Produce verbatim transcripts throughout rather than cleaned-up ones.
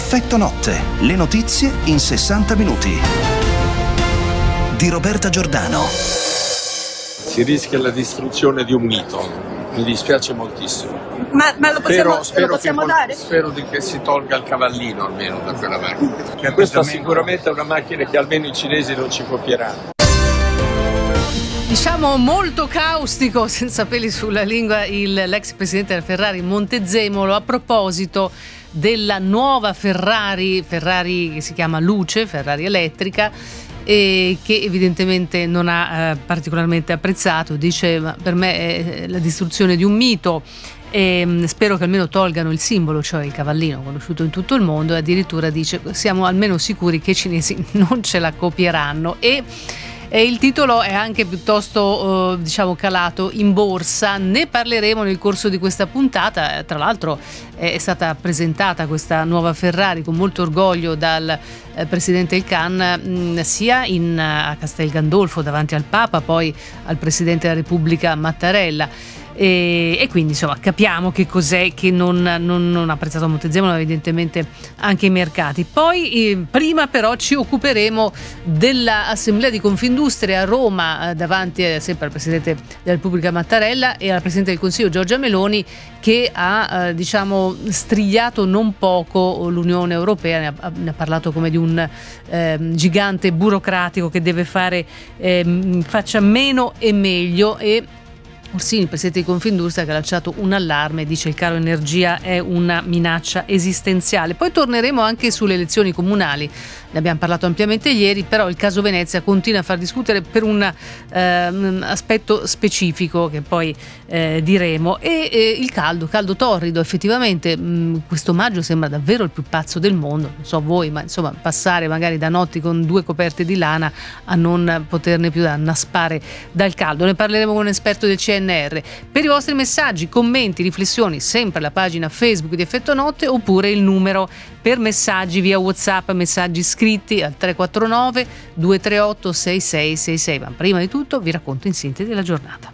Effetto notte, le notizie in sessanta minuti. Di Roberta Giordano. Si rischia la distruzione di un mito, mi dispiace moltissimo. Ma, ma lo possiamo, spero, spero lo possiamo che, dare? Spero di che si tolga il cavallino almeno da quella macchina. Che questa sicuramente è una macchina che almeno i cinesi non ci copieranno. Diciamo molto caustico, senza peli sulla lingua, il, l'ex presidente della Ferrari Montezemolo a proposito della nuova Ferrari, Ferrari che si chiama Luce, Ferrari elettrica, e che evidentemente non ha eh, particolarmente apprezzato. Dice: ma per me è la distruzione di un mito. E spero che almeno tolgano il simbolo, cioè il cavallino conosciuto in tutto il mondo, e addirittura dice: siamo almeno sicuri che i cinesi non ce la copieranno. E E il titolo è anche piuttosto eh, diciamo calato in borsa. Ne parleremo nel corso di questa puntata. Tra l'altro è stata presentata questa nuova Ferrari con molto orgoglio dal eh, presidente El Khan, mh, sia in, a Castel Gandolfo davanti al Papa, poi al presidente della Repubblica Mattarella. E, e quindi insomma capiamo che cos'è che non, non, non ha apprezzato Montezemolo, evidentemente anche i mercati. Poi eh, prima però ci occuperemo dell'assemblea di Confindustria a Roma, eh, davanti eh, sempre al Presidente della Repubblica Mattarella e al Presidente del Consiglio Giorgia Meloni, che ha eh, diciamo strigliato non poco l'Unione Europea, ne ha, ne ha parlato come di un eh, gigante burocratico che deve fare eh, faccia meno e meglio. E Orsini, il presidente di Confindustria, che ha lanciato un allarme, dice: il caro energia è una minaccia esistenziale. Poi torneremo anche sulle elezioni comunali, ne abbiamo parlato ampiamente ieri, però il caso Venezia continua a far discutere per un eh, aspetto specifico che poi eh, diremo. E eh, il caldo, caldo torrido, effettivamente mh, questo maggio sembra davvero il più pazzo del mondo, non so voi, ma insomma passare magari da notti con due coperte di lana a non poterne più annaspare dal caldo. Ne parleremo con un esperto del C N R. Per i vostri messaggi, commenti, riflessioni, sempre la pagina Facebook di Effetto Notte, oppure il numero per messaggi via WhatsApp, messaggi scritti al tre quattro nove due tre otto sei sei sei sei. Ma prima di tutto vi racconto in sintesi la giornata.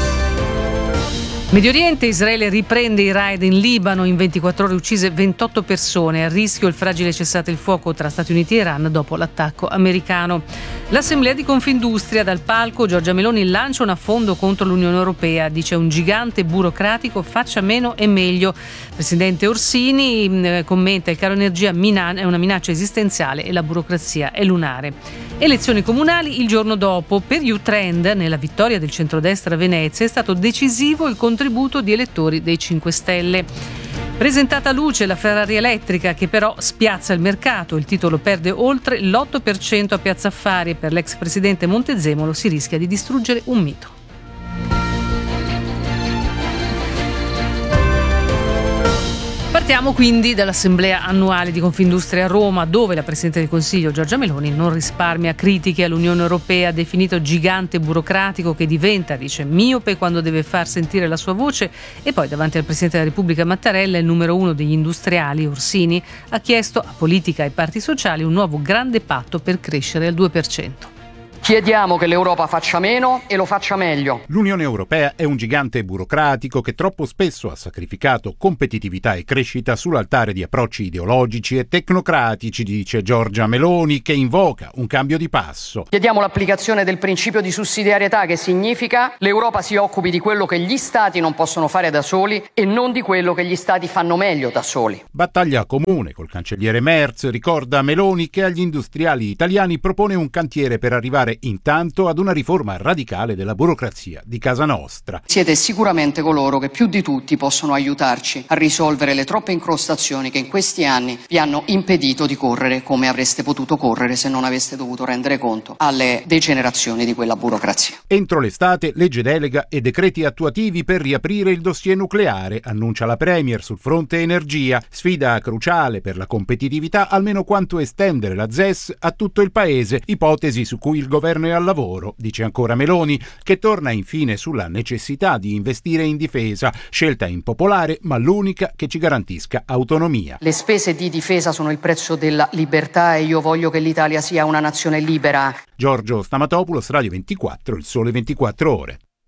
Medio Oriente, Israele riprende i raid in Libano, in ventiquattro ore uccise ventotto persone, a rischio il fragile cessate il fuoco tra Stati Uniti e Iran dopo l'attacco americano. L'assemblea di Confindustria, dal palco Giorgia Meloni lancia un affondo contro l'Unione Europea, dice: un gigante burocratico, faccia meno e meglio. Presidente Orsini eh, commenta: il caro energia mina- è una minaccia esistenziale e la burocrazia è lunare. Elezioni comunali il giorno dopo. Per U-Trend, nella vittoria del centrodestra a Venezia, è stato decisivo il contributo di elettori dei cinque Stelle. Presentata Luce, la Ferrari elettrica che però spiazza il mercato. Il titolo perde oltre l'otto per cento a Piazza Affari e per l'ex presidente Montezemolo si rischia di distruggere un mito. Partiamo quindi dall'assemblea annuale di Confindustria a Roma, dove la Presidente del Consiglio Giorgia Meloni non risparmia critiche all'Unione Europea, definito gigante burocratico che diventa, dice, miope quando deve far sentire la sua voce. E poi davanti al Presidente della Repubblica Mattarella, il numero uno degli industriali, Orsini, ha chiesto a politica e parti sociali un nuovo grande patto per crescere al due per cento. Chiediamo che l'Europa faccia meno e lo faccia meglio. L'Unione Europea è un gigante burocratico che troppo spesso ha sacrificato competitività e crescita sull'altare di approcci ideologici e tecnocratici, dice Giorgia Meloni, che invoca un cambio di passo. Chiediamo l'applicazione del principio di sussidiarietà, che significa l'Europa si occupi di quello che gli Stati non possono fare da soli e non di quello che gli Stati fanno meglio da soli. Battaglia comune col cancelliere Merz, ricorda Meloni, che agli industriali italiani propone un cantiere per arrivare intanto ad una riforma radicale della burocrazia di casa nostra. Siete sicuramente coloro che più di tutti possono aiutarci a risolvere le troppe incrostazioni che in questi anni vi hanno impedito di correre come avreste potuto correre se non aveste dovuto rendere conto alle degenerazioni di quella burocrazia. Entro l'estate legge delega e decreti attuativi per riaprire il dossier nucleare, annuncia la Premier sul fronte energia, sfida cruciale per la competitività, almeno quanto estendere la Z E S a tutto il paese, ipotesi su cui il governo è al lavoro, dice ancora Meloni, che torna infine sulla necessità di investire in difesa, scelta impopolare ma l'unica che ci garantisca autonomia. Le spese di difesa sono il prezzo della libertà e io voglio che l'Italia sia una nazione libera. Giorgio Stamatopoulos, Radio ventiquattro, Il Sole ventiquattro Ore.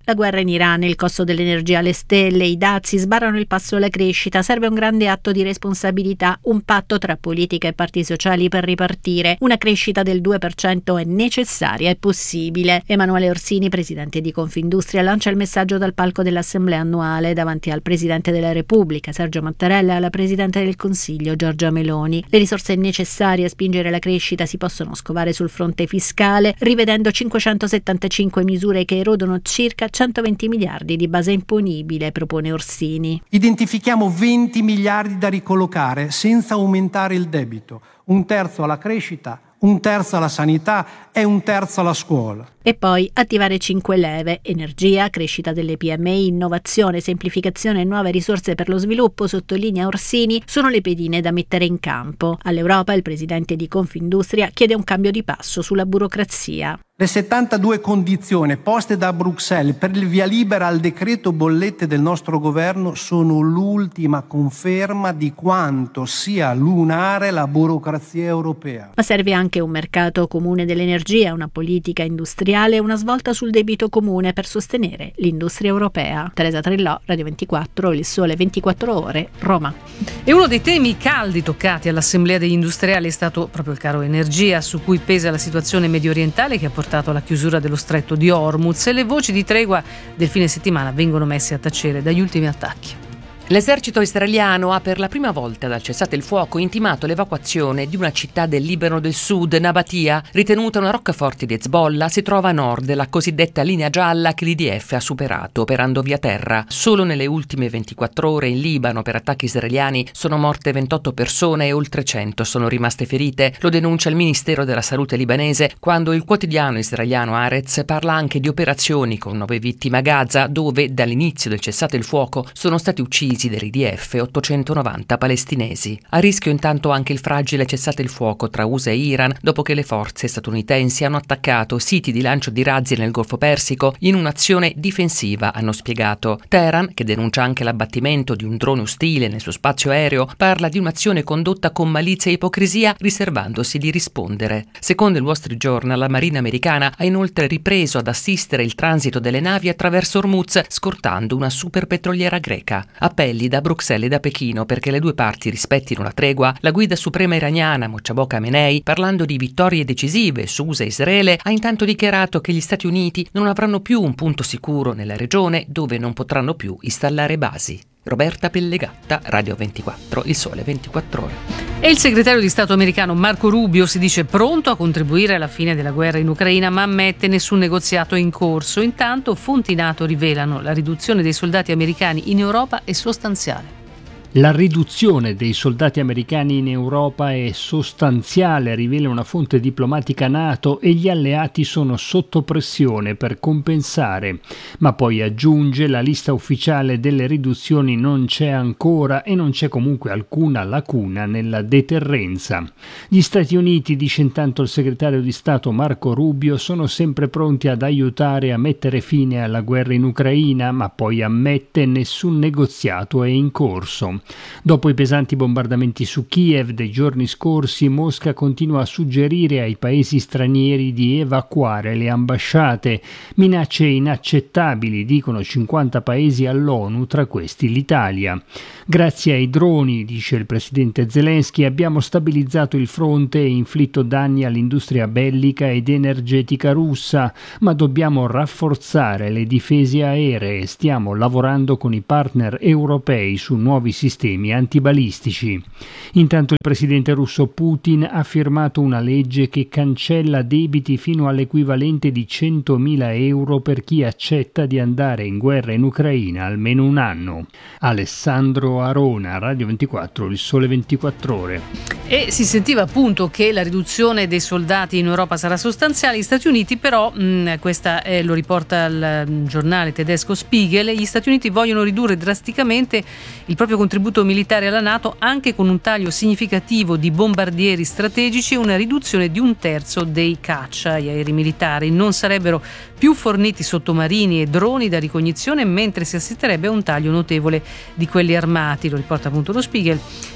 La guerra in Iran, il costo dell'energia alle stelle, i dazi sbarrano il passo alla crescita. Serve un grande atto di responsabilità, un patto tra politica e parti sociali per ripartire. Una crescita del due per cento è necessaria e possibile. Emanuele Orsini, presidente di Confindustria, lancia il messaggio dal palco dell'Assemblea annuale davanti al Presidente della Repubblica, Sergio Mattarella, e alla Presidente del Consiglio, Giorgia Meloni. Le risorse necessarie a spingere la crescita si possono scovare sul fronte fiscale, rivedendo cinquecentosettantacinque misure che erodono circa centoventi miliardi di base imponibile, propone Orsini. Identifichiamo venti miliardi da ricollocare senza aumentare il debito, un terzo alla crescita, un terzo alla sanità e un terzo alla scuola. E poi attivare cinque leve: energia, crescita delle P M I, innovazione, semplificazione e nuove risorse per lo sviluppo, sottolinea Orsini, sono le pedine da mettere in campo. All'Europa il presidente di Confindustria chiede un cambio di passo sulla burocrazia. Le settantadue condizioni poste da Bruxelles per il via libera al decreto bollette del nostro governo sono l'ultima conferma di quanto sia lunare la burocrazia europea. Ma serve anche un mercato comune dell'energia, una politica industriale e una svolta sul debito comune per sostenere l'industria europea. Teresa Trillò, Radio ventiquattro, Il Sole ventiquattro Ore, Roma. E uno dei temi caldi toccati all'Assemblea degli Industriali è stato proprio il caro energia, su cui pesa la situazione mediorientale che ha portato alla chiusura dello stretto di Hormuz, e le voci di tregua del fine settimana vengono messe a tacere dagli ultimi attacchi. L'esercito israeliano ha per la prima volta dal cessate il fuoco intimato l'evacuazione di una città del Libano del Sud, Nabatia, ritenuta una roccaforte di Hezbollah. Si trova a nord della cosiddetta linea gialla che l'I D F ha superato operando via terra. Solo nelle ultime ventiquattro ore in Libano per attacchi israeliani sono morte ventotto persone e oltre cento sono rimaste ferite. Lo denuncia il Ministero della Salute libanese, quando il quotidiano israeliano Haaretz parla anche di operazioni con nove vittime a Gaza, dove dall'inizio del cessate il fuoco sono stati uccisi dell'I D F ottocentonovanta palestinesi. A rischio intanto anche il fragile cessate il fuoco tra U S A e Iran, dopo che le forze statunitensi hanno attaccato siti di lancio di razzi nel Golfo Persico in un'azione difensiva, hanno spiegato. Teheran, che denuncia anche l'abbattimento di un drone ostile nel suo spazio aereo, parla di un'azione condotta con malizia e ipocrisia, riservandosi di rispondere. Secondo il Wall Street Journal, la Marina americana ha inoltre ripreso ad assistere il transito delle navi attraverso Hormuz, scortando una superpetroliera greca. Appelli da Bruxelles e da Pechino perché le due parti rispettino la tregua. La guida suprema iraniana Mojtaba Khamenei, parlando di vittorie decisive su U S A e Israele, ha intanto dichiarato che gli Stati Uniti non avranno più un punto sicuro nella regione dove non potranno più installare basi. Roberta Pellegatta, Radio ventiquattro, Il Sole ventiquattro Ore. E il segretario di Stato americano Marco Rubio si dice pronto a contribuire alla fine della guerra in Ucraina, ma ammette nessun negoziato in corso. Intanto fonti NATO rivelano la riduzione dei soldati americani in Europa è sostanziale. La riduzione dei soldati americani in Europa è sostanziale, rivela una fonte diplomatica NATO, e gli alleati sono sotto pressione per compensare. Ma poi aggiunge: la lista ufficiale delle riduzioni non c'è ancora e non c'è comunque alcuna lacuna nella deterrenza. Gli Stati Uniti, dice intanto il segretario di Stato Marco Rubio, sono sempre pronti ad aiutare a mettere fine alla guerra in Ucraina, ma poi ammette nessun negoziato è in corso. Dopo i pesanti bombardamenti su Kiev dei giorni scorsi, Mosca continua a suggerire ai paesi stranieri di evacuare le ambasciate. Minacce inaccettabili, dicono cinquanta paesi all'ONU, tra questi l'Italia. Grazie ai droni, dice il presidente Zelensky, abbiamo stabilizzato il fronte e inflitto danni all'industria bellica ed energetica russa, ma dobbiamo rafforzare le difese aeree. Stiamo lavorando con i partner europei su nuovi sistemi sistemi antibalistici. Intanto il presidente russo Putin ha firmato una legge che cancella debiti fino all'equivalente di centomila euro per chi accetta di andare in guerra in Ucraina almeno un anno. Alessandro Arona, Radio ventiquattro, Il Sole ventiquattro Ore. E si sentiva appunto che la riduzione dei soldati in Europa sarà sostanziale. Gli Stati Uniti però, mh, questa è, lo riporta il giornale tedesco Spiegel, gli Stati Uniti vogliono ridurre drasticamente il proprio contributo militare alla NATO anche con un taglio significativo di bombardieri strategici e una riduzione di un terzo dei caccia e aerei militari. Non sarebbero più forniti sottomarini e droni da ricognizione, mentre si assisterebbe a un taglio notevole di quelli armati, lo riporta appunto lo Spiegel.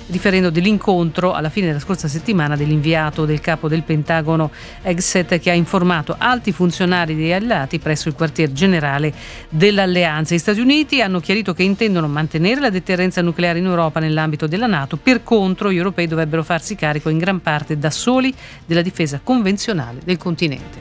riferendo dell'incontro alla fine della scorsa settimana dell'inviato del capo del Pentagono Hegseth, che ha informato alti funzionari degli alleati presso il quartier generale dell'alleanza. Gli Stati Uniti hanno chiarito che intendono mantenere la deterrenza nucleare in Europa nell'ambito della NATO. Per contro, gli europei dovrebbero farsi carico in gran parte da soli della difesa convenzionale del continente.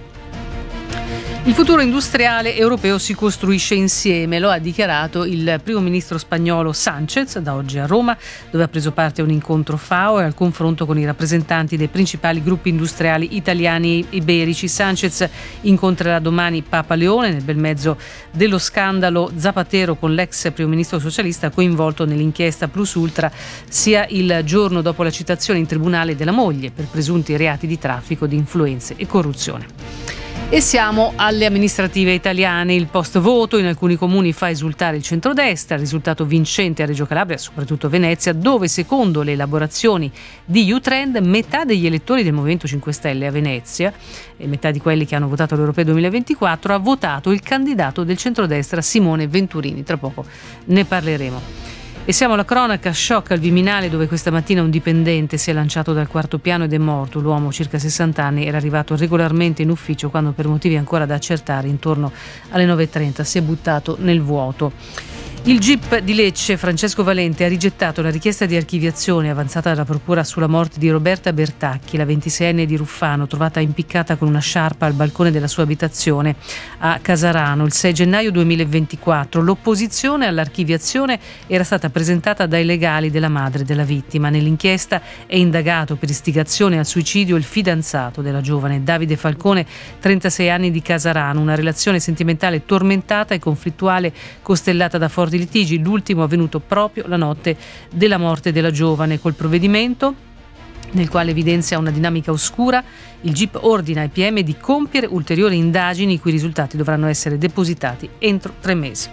Il futuro industriale europeo si costruisce insieme, lo ha dichiarato il primo ministro spagnolo Sánchez da oggi a Roma, dove ha preso parte a un incontro FAO e al confronto con i rappresentanti dei principali gruppi industriali italiani e iberici. Sánchez incontrerà domani Papa Leone nel bel mezzo dello scandalo Zapatero con l'ex primo ministro socialista coinvolto nell'inchiesta Plus Ultra, sia il giorno dopo la citazione in tribunale della moglie per presunti reati di traffico di influenze e corruzione. E siamo alle amministrative italiane. Il post voto in alcuni comuni fa esultare il centrodestra, risultato vincente a Reggio Calabria, soprattutto Venezia, dove secondo le elaborazioni di U-Trend metà degli elettori del Movimento cinque Stelle a Venezia e metà di quelli che hanno votato all'Europeo duemilaventiquattro ha votato il candidato del centrodestra Simone Venturini. Tra poco ne parleremo. E siamo alla cronaca, shock al Viminale, dove questa mattina un dipendente si è lanciato dal quarto piano ed è morto. L'uomo, circa sessanta anni, era arrivato regolarmente in ufficio quando, per motivi ancora da accertare, intorno alle nove e trenta si è buttato nel vuoto. Il G I P di Lecce, Francesco Valente, ha rigettato la richiesta di archiviazione avanzata dalla procura sulla morte di Roberta Bertacchi, la ventiseienne di Ruffano, trovata impiccata con una sciarpa al balcone della sua abitazione a Casarano il sei gennaio duemilaventiquattro. L'opposizione all'archiviazione era stata presentata dai legali della madre della vittima. Nell'inchiesta è indagato per istigazione al suicidio il fidanzato della giovane, Davide Falcone, trentasei anni, di Casarano, una relazione sentimentale tormentata e conflittuale costellata da forti litigi, l'ultimo avvenuto proprio la notte della morte della giovane. Col provvedimento, nel quale evidenzia una dinamica oscura, il G I P ordina ai P M di compiere ulteriori indagini i cui risultati dovranno essere depositati entro tre mesi.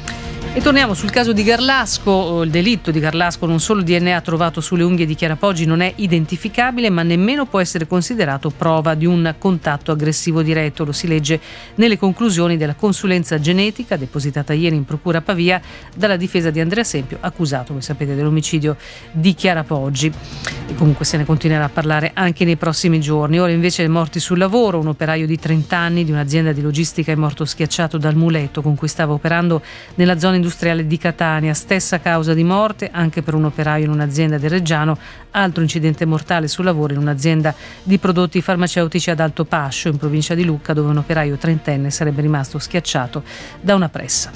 E torniamo sul caso di Garlasco. Il delitto di Garlasco, non solo il D N A trovato sulle unghie di Chiara Poggi non è identificabile, ma nemmeno può essere considerato prova di un contatto aggressivo diretto. Lo si legge nelle conclusioni della consulenza genetica depositata ieri in procura a Pavia dalla difesa di Andrea Sempio, accusato, come sapete, dell'omicidio di Chiara Poggi. E comunque se ne continuerà a parlare anche nei prossimi giorni. Ora invece morti sul lavoro, un operaio di trenta anni di un'azienda di logistica è morto schiacciato dal muletto con cui stava operando nella zona industriale di Catania. Stessa causa di morte anche per un operaio in un'azienda del Reggiano. Altro incidente mortale sul lavoro in un'azienda di prodotti farmaceutici ad Alto Pascio, in provincia di Lucca, dove un operaio trentenne sarebbe rimasto schiacciato da una pressa.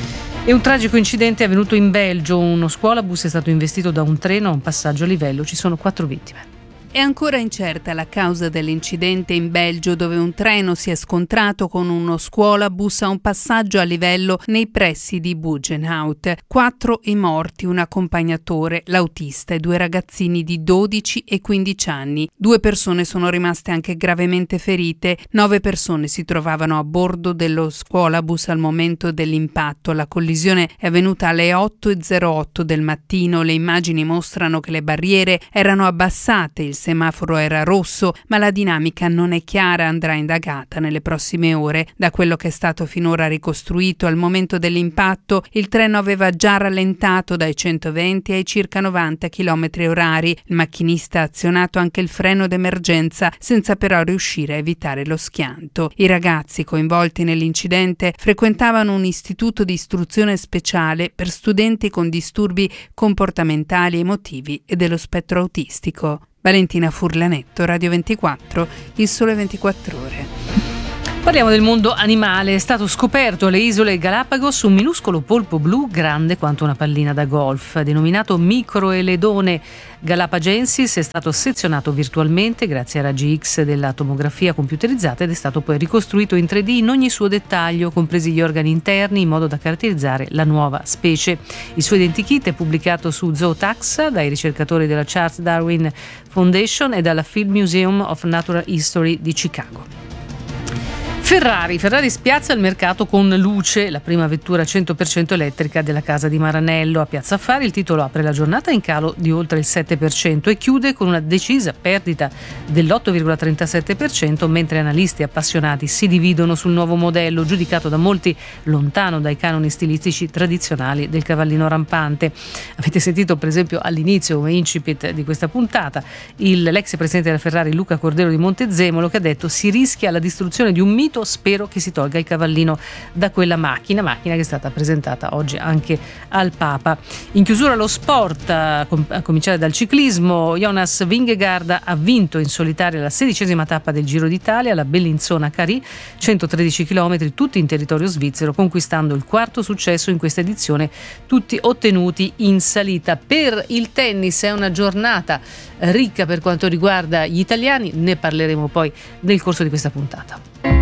E un tragico incidente è avvenuto in Belgio. Uno scuolabus è stato investito da un treno a un passaggio a livello. Ci sono quattro vittime. È ancora incerta la causa dell'incidente in Belgio, dove un treno si è scontrato con uno scuolabus a un passaggio a livello nei pressi di Bugenhout. Quattro i morti, un accompagnatore, l'autista e due ragazzini di dodici e quindici anni. Due persone sono rimaste anche gravemente ferite. Nove persone si trovavano a bordo dello scuolabus al momento dell'impatto. La collisione è avvenuta alle otto e zero otto del mattino. Le immagini mostrano che le barriere erano abbassate, il semaforo era rosso, ma la dinamica non è chiara, andrà indagata nelle prossime ore. Da quello che è stato finora ricostruito, al momento dell'impatto il treno aveva già rallentato dai centoventi ai circa novanta chilometri orari. Il macchinista ha azionato anche il freno d'emergenza, senza però riuscire a evitare lo schianto. I ragazzi coinvolti nell'incidente frequentavano un istituto di istruzione speciale per studenti con disturbi comportamentali, emotivi e dello spettro autistico. Valentina Furlanetto, Radio ventiquattro, Il Sole ventiquattro Ore. Parliamo del mondo animale. È stato scoperto alle isole Galapagos un minuscolo polpo blu grande quanto una pallina da golf. Denominato Microeledone galapagensis, è stato sezionato virtualmente grazie a raggi X della tomografia computerizzata ed è stato poi ricostruito in tre D in ogni suo dettaglio, compresi gli organi interni, in modo da caratterizzare la nuova specie. Il suo identikit è pubblicato su Zootaxa dai ricercatori della Charles Darwin Foundation e dalla Field Museum of Natural History di Chicago. Ferrari, Ferrari spiazza il mercato con Luce, la prima vettura cento per cento elettrica della casa di Maranello. A Piazza Affari il titolo apre la giornata in calo di oltre il sette per cento e chiude con una decisa perdita dell'otto virgola trentasette per cento, mentre analisti appassionati si dividono sul nuovo modello, giudicato da molti lontano dai canoni stilistici tradizionali del cavallino rampante. Avete sentito per esempio all'inizio, come incipit di questa puntata, il, l'ex presidente della Ferrari Luca Cordero di Montezemolo, che ha detto: si rischia la distruzione di un mito, spero che si tolga il cavallino da quella macchina, macchina che è stata presentata oggi anche al Papa. In chiusura lo sport, a cominciare dal ciclismo. Jonas Vingegaard ha vinto in solitaria la sedicesima tappa del Giro d'Italia, la Bellinzona Carì, centotredici chilometri tutti in territorio svizzero, conquistando il quarto successo in questa edizione, tutti ottenuti in salita. Per il tennis è una giornata ricca per quanto riguarda gli italiani, ne parleremo poi nel corso di questa puntata.